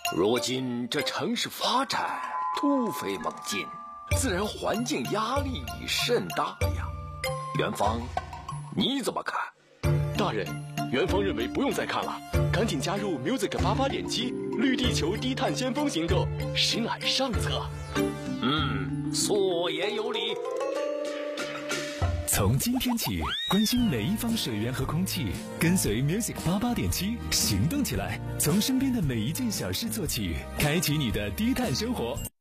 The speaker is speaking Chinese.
如今这城市发展突飞猛进，自然环境压力甚大呀。元芳，你怎么看？ 大人，元芳认为不用再看了，赶紧加入 music88.7绿地球低碳先锋行动，实乃上策。 所言有理。 从今天起，关心每一方水源和空气，跟随 music88.7行动起来，从身边的每一件小事做起，开启你的低碳生活。